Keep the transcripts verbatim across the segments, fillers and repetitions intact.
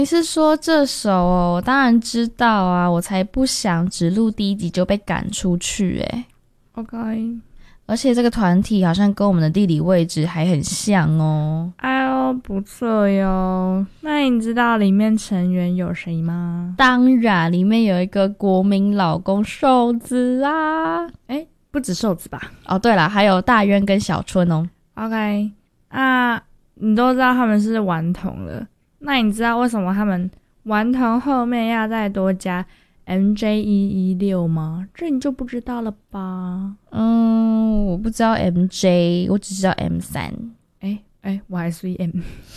你是说这首哦？我当然知道啊，我才不想只录第一集就被赶出去诶。 OK， 而且这个团体好像跟我们的地理位置还很像哦。 哎呦，不错哟。那你知道里面成员有谁吗？ 当然，里面有一个国民老公瘦子啊。 哎，不止瘦子吧？ 哦，对了，还有大渊跟小春哦。 OK， 啊，你都知道他们是顽童了，那你知道为什么他们顽童后面要再多加 M J 一一六吗？这你就不知道了吧？ 嗯，我不知道 M J， 我只知道 M 三。 哎哎，我还是 M。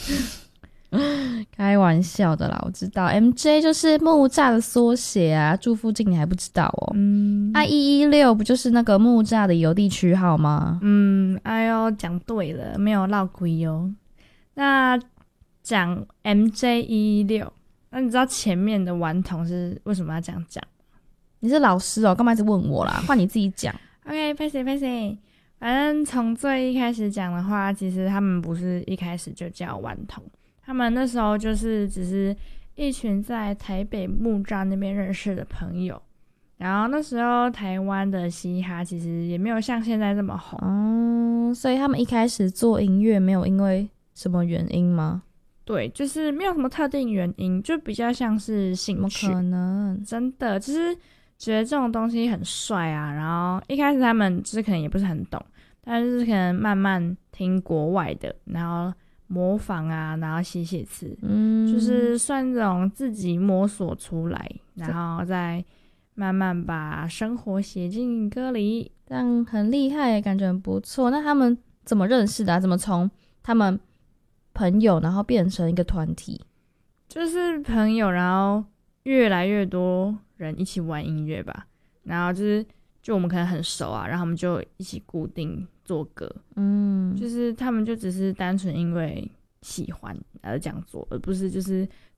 开玩笑的啦，我知道 M J 就是木栅的缩写啊，住附近你还不知道哦？ 嗯， 啊，一一六不就是那个木栅的邮递区号吗？ 嗯，哎呦，讲对了，没有绕亏哟。那讲 M J 一一六，那你知道前面的顽童是为什么要这样讲？ 你是老师哦，干嘛一直问我啦？换你自己讲。 OK， 拍谁拍谁，反正从最一开始讲的话，其实他们不是一开始就叫顽童，他们那时候就是只是一群在台北木栅那边认识的朋友，然后那时候台湾的嘻哈其实也没有像现在这么红， 嗯，所以他们一开始做音乐没有因为什么原因吗？ 对，就是没有什么特定原因，就比较像是怎么兴趣， 可能？ 真的就是觉得这种东西很帅啊，然后一开始他们就是可能也不是很懂，但是可能慢慢听国外的，然后模仿啊，然后写写词， 嗯， 就是算这种自己摸索出来，然后再慢慢把生活写进歌里。 这样很厉害，感觉很不错。那他们怎么认识的啊？怎么从他们朋友然后变成一个团体？ 就是朋友，然后越来越多人一起玩音乐吧，然后就是就我们可能很熟啊，然后我们就一起固定做歌， 嗯， 就是他们就只是单纯因为喜欢而这样做，而不是就是